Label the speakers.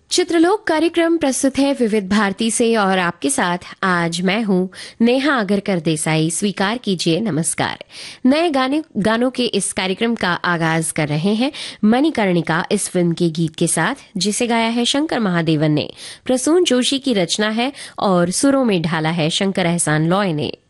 Speaker 1: चित्रलोक कार्यक्रम प्रस्तुत है विविध भारती से और आपके साथ आज मैं हूं नेहा अगरकर देसाई। स्वीकार कीजिए नमस्कार। नए गानों के इस कार्यक्रम का आगाज कर रहे हैं मणिकर्णिका इस फिल्म के गीत के साथ, जिसे गाया है शंकर महादेवन ने। प्रसून जोशी की रचना है और सुरों में ढाला है शंकर एहसान लॉय ने।